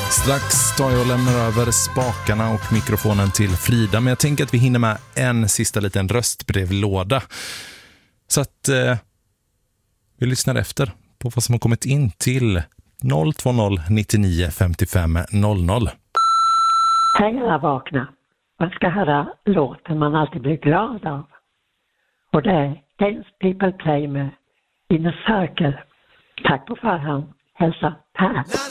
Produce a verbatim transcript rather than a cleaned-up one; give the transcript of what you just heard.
Strax tar jag och lämnar över spakarna och mikrofonen till Frida, men jag tänker att vi hinner med en sista liten röstbrevlåda. Så att eh, vi lyssnar efter på vad som har kommit in till noll två noll nittionio femtiofem noll noll. Hej alla vakna. Man ska höra låten man alltid blir glad av. Och det är Dance People Play med In a Circle. Tack på förhand. Hälsa Per.